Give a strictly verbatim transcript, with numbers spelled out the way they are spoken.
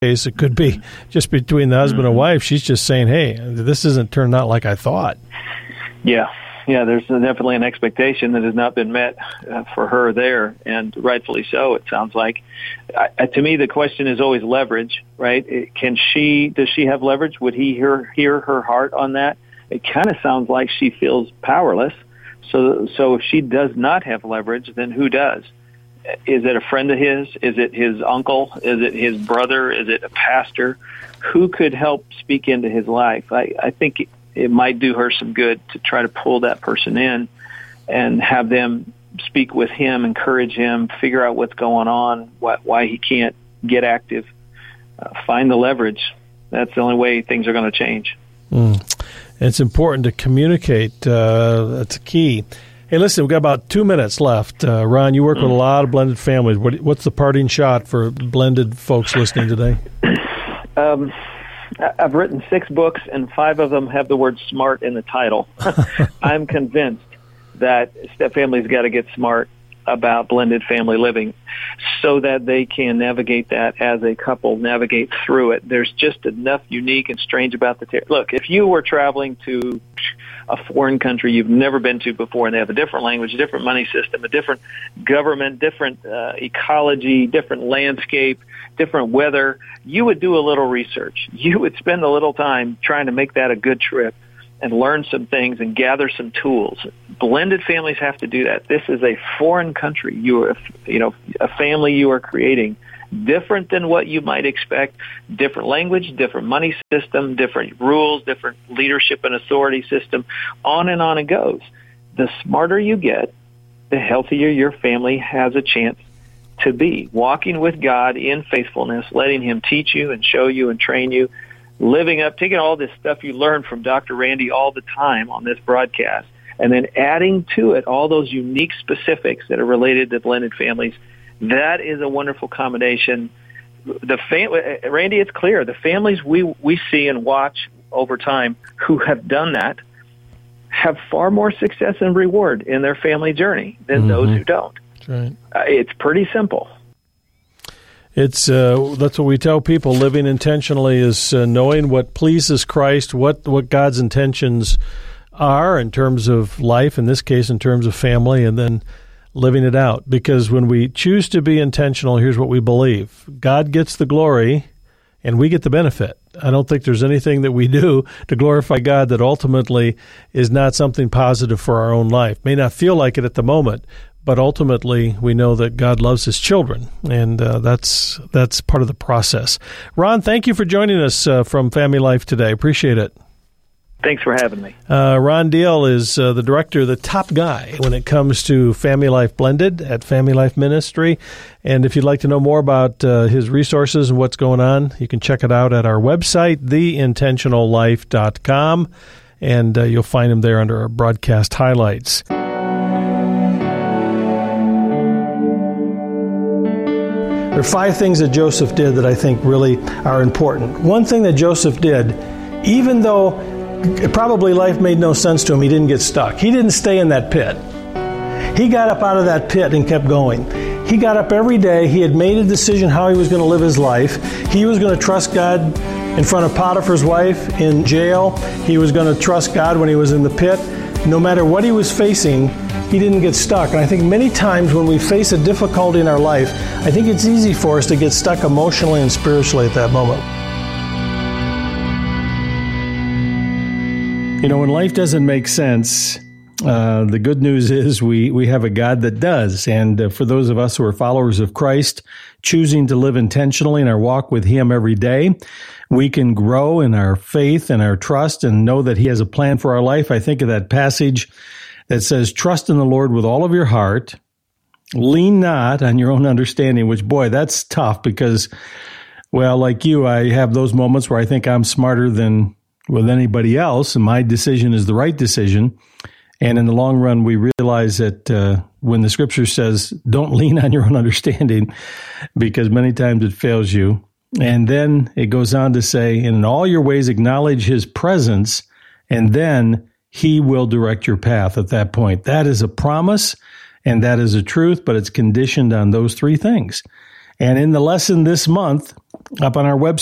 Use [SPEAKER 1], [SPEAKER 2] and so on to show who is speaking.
[SPEAKER 1] case, it could be just between the husband and wife. She's just saying, hey, this isn't turning out like I thought.
[SPEAKER 2] Yeah. Yeah, there's definitely an expectation that has not been met uh, for her there, and rightfully so, it sounds like. Uh, to me, the question is always leverage, right? Can she, does she have leverage? Would he hear, hear her heart on that? It kind of sounds like she feels powerless. So, so if she does not have leverage, then who does? Is it a friend of his? Is it his uncle? Is it his brother? Is it a pastor? Who could help speak into his life? I, I think it might do her some good to try to pull that person in and have them speak with him, encourage him, figure out what's going on, why, why he can't get active, uh, find the leverage. That's the only way things are going to change.
[SPEAKER 1] Mm. It's important to communicate. Uh, that's key. Hey, listen, we've got about two minutes left. Uh, Ron, you work mm. with a lot of blended families. What, what's the parting shot for blended folks listening today?
[SPEAKER 2] Um, I've written six books, and five of them have the word smart in the title. I'm convinced that step families got to get smart about blended family living so that they can navigate that as a couple, navigate through it. There's just enough unique and strange about the ter- Look, if you were traveling to a foreign country you've never been to before, and they have a different language, a different money system, a different government, different uh, ecology, different landscape, different weather, you would do a little research. You would spend a little time trying to make that a good trip and learn some things and gather some tools. Blended families have to do that. This is a foreign country. You are, you know, a family you are creating, different than what you might expect. Different language, different money system, different rules, different leadership and authority system. On and on it goes. The smarter you get, the healthier your family has a chance to be. Walking with God in faithfulness, letting Him teach you and show you and train you, living up, taking all this stuff you learn from Doctor Randy all the time on this broadcast, and then adding to it all those unique specifics that are related to blended families. That is a wonderful combination. The fam- Randy, it's clear, the families we, we see and watch over time who have done that have far more success and reward in their family journey than mm-hmm. those who don't.
[SPEAKER 1] That's right.
[SPEAKER 2] Uh, it's pretty simple.
[SPEAKER 1] It's uh, that's what we tell people. Living intentionally is uh, knowing what pleases Christ, what what God's intentions are in terms of life, in this case, in terms of family, and then living it out. Because when we choose to be intentional, here's what we believe. God gets the glory, and we get the benefit. I don't think there's anything that we do to glorify God that ultimately is not something positive for our own life. May not feel like it at the moment, but ultimately, we know that God loves His children, and uh, that's that's part of the process. Ron, thank you for joining us uh, from Family Life today. Appreciate it.
[SPEAKER 2] Thanks for having me.
[SPEAKER 1] Uh, Ron Deal is uh, the director, the top guy when it comes to Family Life Blended at Family Life Ministry. And if you'd like to know more about uh, his resources and what's going on, you can check it out at our website, the intentional life dot com, and uh, you'll find him there under our broadcast highlights. There are five things that Joseph did that I think really are important. One thing that Joseph did, even though probably life made no sense to him, he didn't get stuck. He didn't stay in that pit. He got up out of that pit and kept going. He got up every day. He had made a decision how he was going to live his life. He was going to trust God in front of Potiphar's wife in jail. He was going to trust God when he was in the pit. No matter what he was facing, he didn't get stuck. And I think many times when we face a difficulty in our life, I think it's easy for us to get stuck emotionally and spiritually at that moment. You know, when life doesn't make sense, uh, the good news is we, we have a God that does. And uh, for those of us who are followers of Christ, choosing to live intentionally in our walk with Him every day, we can grow in our faith and our trust and know that He has a plan for our life. I think of that passage that says, trust in the Lord with all of your heart, lean not on your own understanding, which, boy, that's tough because, well, like you, I have those moments where I think I'm smarter than with anybody else, and my decision is the right decision. And in the long run, we realize that uh, when the Scripture says, don't lean on your own understanding, because many times it fails you. And then it goes on to say, in all your ways acknowledge His presence, and then He will direct your path at that point. That is a promise, and that is a truth, but it's conditioned on those three things. And in the lesson this month, up on our website.